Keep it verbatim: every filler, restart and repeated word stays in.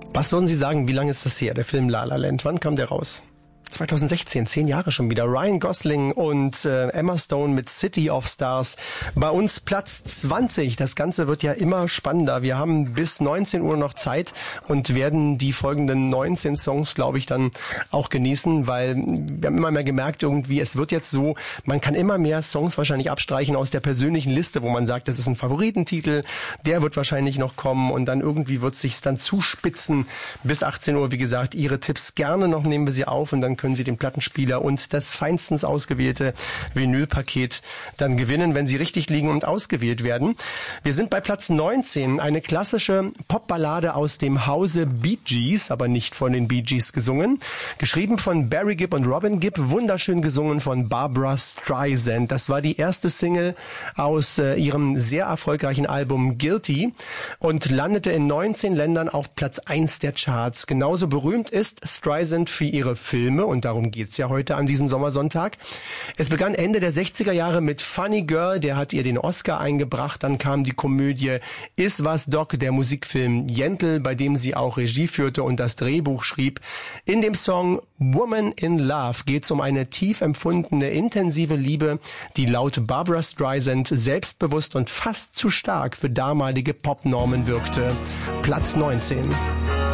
Was würden Sie sagen, wie lange ist das her, der Film La La Land? Wann kam der raus? zwanzig sechzehn, zehn Jahre schon wieder. Ryan Gosling und äh, Emma Stone mit City of Stars. Bei uns Platz zwanzig. Das Ganze wird ja immer spannender. Wir haben bis neunzehn Uhr noch Zeit und werden die folgenden neunzehn Songs, glaube ich, dann auch genießen, weil wir haben immer mehr gemerkt, irgendwie, es wird jetzt so, man kann immer mehr Songs wahrscheinlich abstreichen aus der persönlichen Liste, wo man sagt, das ist ein Favoritentitel, der wird wahrscheinlich noch kommen und dann irgendwie wird es sich dann zuspitzen. Bis achtzehn Uhr, wie gesagt, Ihre Tipps gerne noch, nehmen wir sie auf und dann können Sie den Plattenspieler und das feinstens ausgewählte Vinylpaket dann gewinnen, wenn sie richtig liegen und ausgewählt werden. Wir sind bei Platz neunzehn, eine klassische Popballade aus dem Hause Bee Gees, aber nicht von den Bee Gees gesungen. Geschrieben von Barry Gibb und Robin Gibb, wunderschön gesungen von Barbra Streisand. Das war die erste Single aus äh, ihrem sehr erfolgreichen Album Guilty und landete in neunzehn Ländern auf Platz eins der Charts. Genauso berühmt ist Streisand für ihre Filme und darum geht's ja heute an diesem Sommersonntag. Es begann Ende der sechziger Jahre mit Funny Girl, der hat ihr den Oscar eingebracht. Dann kam die Komödie Is was Doc, der Musikfilm Yentl, bei dem sie auch Regie führte und das Drehbuch schrieb. In dem Song Woman in Love geht's um eine tief empfundene, intensive Liebe, die laut Barbra Streisand selbstbewusst und fast zu stark für damalige Popnormen wirkte. Platz neunzehn.